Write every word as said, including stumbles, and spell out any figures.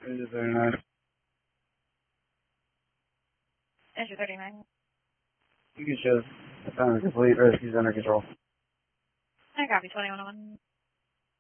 Engine thirty-nine. Engine thirty-nine. You can show the time complete. Rescue's under control. I copy twenty-one oh one.